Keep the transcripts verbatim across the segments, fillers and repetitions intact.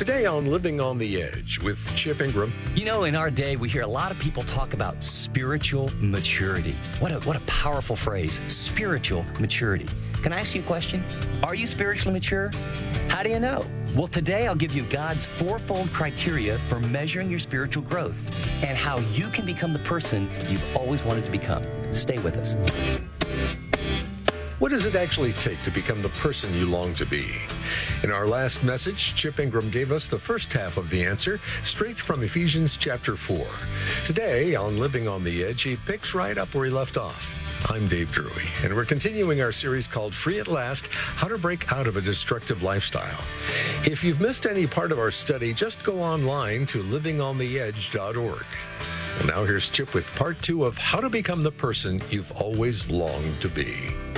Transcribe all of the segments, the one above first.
Today on Living on the Edge with Chip Ingram. You know, in our day, we hear a lot of people talk about spiritual maturity. What a, what a powerful phrase, spiritual maturity. Can I ask you a question? Are you spiritually mature? How do you know? Well, today I'll give you God's fourfold criteria for measuring your spiritual growth and how you can become the person you've always wanted to become. Stay with us. What does it actually take to become the person you long to be? In our last message, Chip Ingram gave us the first half of the answer, straight from Ephesians chapter four. Today, on Living on the Edge, he picks right up where he left off. I'm Dave Drury, and we're continuing our series called Free at Last, How to Break Out of a Destructive Lifestyle. If you've missed any part of our study, just go online to living on the edge dot org. And now here's Chip with part two of How to Become the Person You've Always Longed to Be.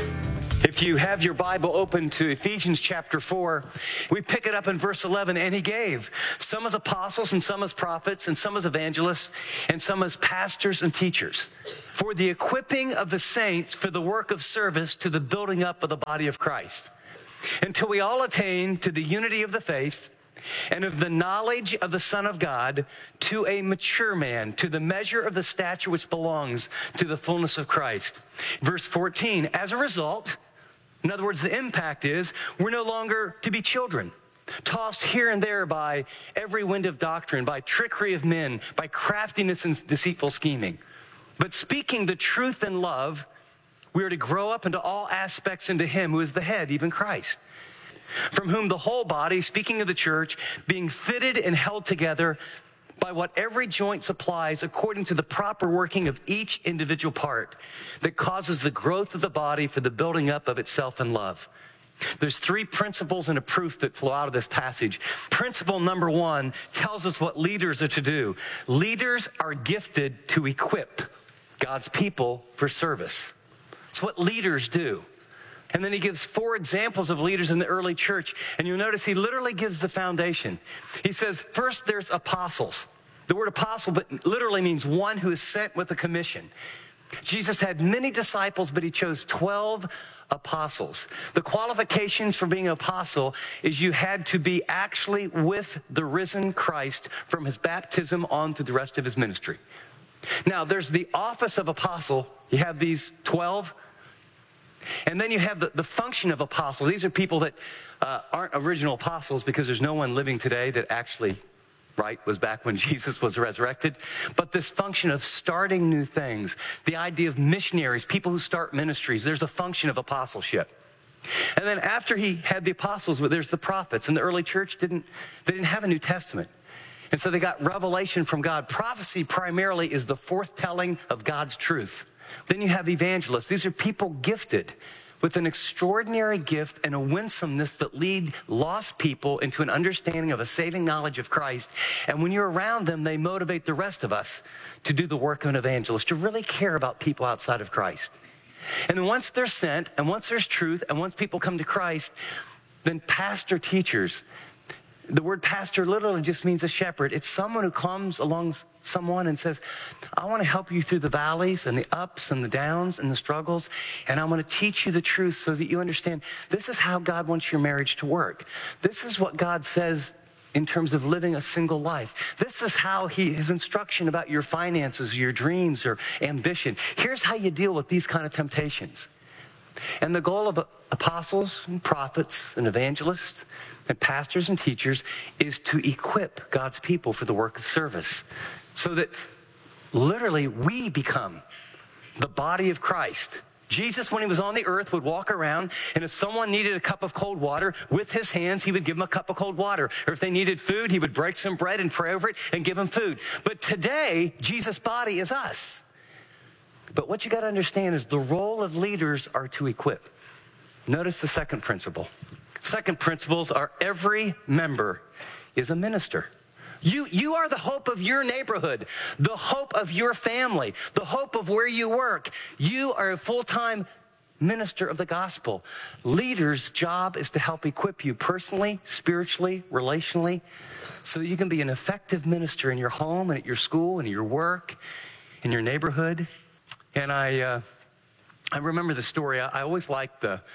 If you have your Bible open to Ephesians chapter four, we pick it up in verse eleven, and he gave some as apostles and some as prophets and some as evangelists and some as pastors and teachers for the equipping of the saints for the work of service to the building up of the body of Christ, until we all attain to the unity of the faith and of the knowledge of the Son of God, to a mature man, to the measure of the stature which belongs to the fullness of Christ. Verse fourteen, as a result, in other words, the impact is we're no longer to be children, tossed here and there by every wind of doctrine, by trickery of men, by craftiness and deceitful scheming. But speaking the truth in love, we are to grow up into all aspects into him who is the head, even Christ, from whom the whole body, speaking of the church, being fitted and held together by what every joint supplies according to the proper working of each individual part that causes the growth of the body for the building up of itself in love. There's three principles and a proof that flow out of this passage. Principle number one tells us what leaders are to do. Leaders are gifted to equip God's people for service. It's what leaders do. And then he gives four examples of leaders in the early church. And you'll notice he literally gives the foundation. He says, first, there's apostles. The word apostle but literally means one who is sent with a commission. Jesus had many disciples, but he chose twelve apostles. The qualifications for being an apostle is you had to be actually with the risen Christ from his baptism on through the rest of his ministry. Now, there's the office of apostle. You have these twelve. And then you have the, the function of apostle. These are people that uh, aren't original apostles because there's no one living today that actually, right, was back when Jesus was resurrected. But this function of starting new things, the idea of missionaries, people who start ministries, there's a function of apostleship. And then after he had the apostles, there's the prophets. And the early church didn't, they didn't have a New Testament. And so they got revelation from God. Prophecy primarily is the forthtelling of God's truth. Then you have evangelists. These are people gifted with an extraordinary gift and a winsomeness that lead lost people into an understanding of a saving knowledge of Christ. And when you're around them, they motivate the rest of us to do the work of an evangelist, to really care about people outside of Christ. And then once they're sent, and once there's truth, and once people come to Christ, then pastor teachers. The word pastor literally just means a shepherd. It's someone who comes along someone and says, I want to help you through the valleys and the ups and the downs and the struggles, and I'm going to teach you the truth so that you understand this is how God wants your marriage to work. This is what God says in terms of living a single life. This is how he, his instruction about your finances, your dreams, or ambition. Here's how you deal with these kind of temptations. And the goal of apostles and prophets and evangelists and pastors and teachers is to equip God's people for the work of service so that literally we become the body of Christ. Jesus, when he was on the earth, would walk around, and if someone needed a cup of cold water, with his hands, he would give them a cup of cold water. Or if they needed food, he would break some bread and pray over it and give them food. But today, Jesus' body is us. But what you got to understand is the role of leaders are to equip. Notice the second principle. Second principles are every member is a minister. You, you are the hope of your neighborhood, the hope of your family, the hope of where you work. You are a full-time minister of the gospel. Leaders' job is to help equip you personally, spiritually, relationally, so that you can be an effective minister in your home and at your school and your work, in your neighborhood. And I, uh, I remember the story. I, I always liked the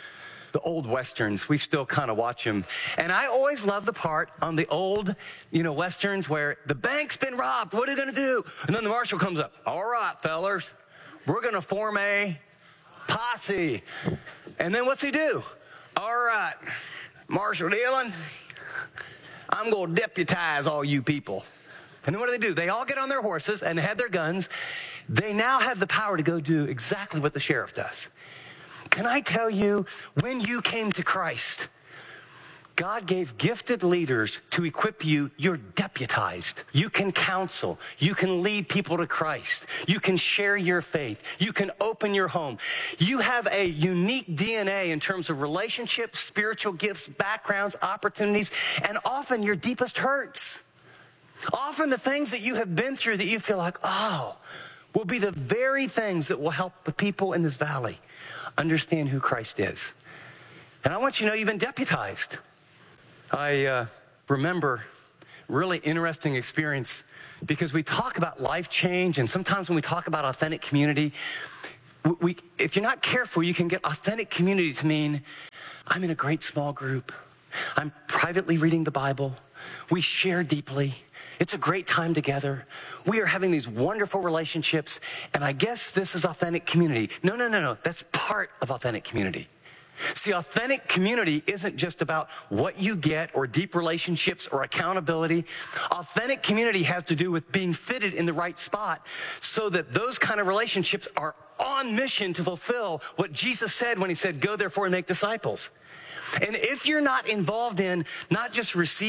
the old Westerns. We still kind of watch them. And I always love the part on the old, you know, Westerns where the bank's been robbed. What are you going to do? And then the marshal comes up. All right, fellers, we're going to form a posse. And then what's he do? All right, Marshal Dillon, I'm going to deputize all you people. And then what do they do? They all get on their horses and they have their guns. They now have the power to go do exactly what the sheriff does. Can I tell you, when you came to Christ, God gave gifted leaders to equip you. You're deputized. You can counsel. You can lead people to Christ. You can share your faith. You can open your home. You have a unique D N A in terms of relationships, spiritual gifts, backgrounds, opportunities, and often your deepest hurts. Often the things that you have been through that you feel like, oh, will be the very things that will help the people in this valley understand who Christ is. And I want you to know you've been deputized. I uh, remember a really interesting experience because we talk about life change, and sometimes when we talk about authentic community, we, we, if you're not careful, you can get authentic community to mean I'm in a great small group. I'm privately reading the Bible. We share deeply. It's a great time together. We are having these wonderful relationships, and I guess this is authentic community. No, no, no, no. That's part of authentic community. See, authentic community isn't just about what you get or deep relationships or accountability. Authentic community has to do with being fitted in the right spot so that those kind of relationships are on mission to fulfill what Jesus said when he said, go therefore and make disciples. And if you're not involved in not just receiving